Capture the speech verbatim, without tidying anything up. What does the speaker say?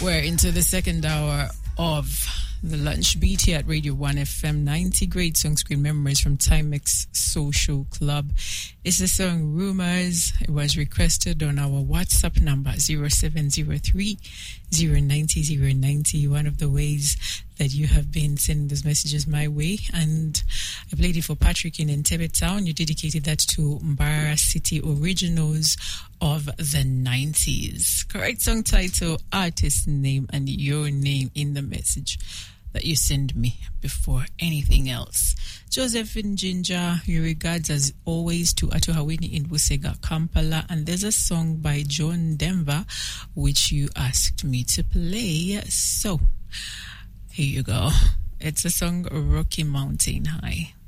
We're into the second hour of the lunch beat here at Radio one F M ninety. Great song, Screen Memories from Timex Social Club. It's the song Rumors. It was requested on our WhatsApp number zero seven zero three zero nine zero zero nine zero. One of the ways that you have been sending those messages my way. And I played it for Patrick in Entebbe Town. You dedicated that to Mbara City Originals of the nineties. Correct song title, artist name, and your name in the message that you send me before anything else. Josephine Ginger, your regards as always to Atuhawini in Busega, Kampala. And there's a song by John Denver which you asked me to play. So here you go. It's a song, Rocky Mountain High.